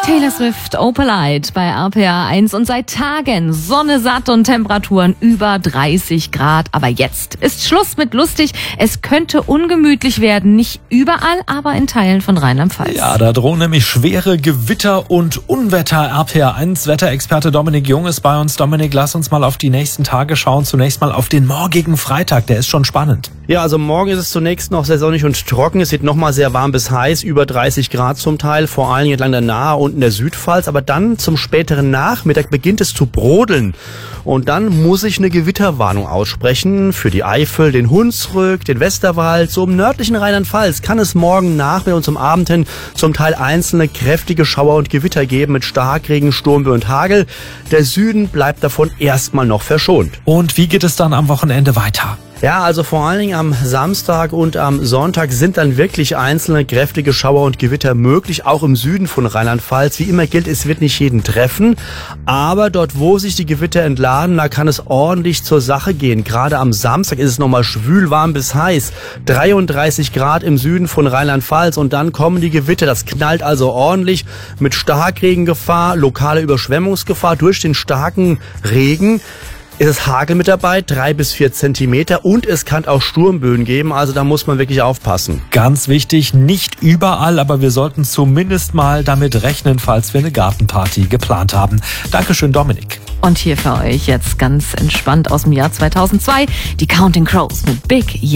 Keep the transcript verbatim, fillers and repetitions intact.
Taylor Swift, Opalite bei R P R eins und seit Tagen Sonne satt und Temperaturen über dreißig Grad. Aber jetzt ist Schluss mit lustig. Es könnte ungemütlich werden. Nicht überall, aber in Teilen von Rheinland-Pfalz. Ja, da drohen nämlich schwere Gewitter und Unwetter. R P R eins Wetterexperte Dominik Jung ist bei uns. Dominik, lass uns mal auf die nächsten Tage schauen. Zunächst mal auf den morgigen Freitag. Der ist schon spannend. Ja, also morgen ist es zunächst noch sehr sonnig und trocken. Es wird nochmal sehr warm bis heiß, über dreißig Grad zum Teil, vor allem entlang der Nahe und in der Südpfalz. Aber dann zum späteren Nachmittag beginnt es zu brodeln. Und dann muss ich eine Gewitterwarnung aussprechen für die Eifel, den Hunsrück, den Westerwald. So im nördlichen Rheinland-Pfalz kann es morgen Nachmittag und zum Abend hin zum Teil einzelne kräftige Schauer und Gewitter geben mit Starkregen, Sturmböen und Hagel. Der Süden bleibt davon erstmal noch verschont. Und wie geht es dann am Wochenende weiter? Ja, also vor allen Dingen am Samstag und am Sonntag sind dann wirklich einzelne kräftige Schauer und Gewitter möglich, auch im Süden von Rheinland-Pfalz. Wie immer gilt, es wird nicht jeden treffen, aber dort, wo sich die Gewitter entladen, da kann es ordentlich zur Sache gehen. Gerade am Samstag ist es nochmal schwül, warm bis heiß, dreiunddreißig Grad im Süden von Rheinland-Pfalz und dann kommen die Gewitter. Das knallt also ordentlich mit Starkregengefahr, lokale Überschwemmungsgefahr durch den starken Regen. Es ist Hagel mit dabei, drei bis vier Zentimeter und es kann auch Sturmböen geben, also da muss man wirklich aufpassen. Ganz wichtig, nicht überall, aber wir sollten zumindest mal damit rechnen, falls wir eine Gartenparty geplant haben. Dankeschön, Dominik. Und hier für euch jetzt ganz entspannt aus dem Jahr zweitausendzwei die Counting Crows mit Big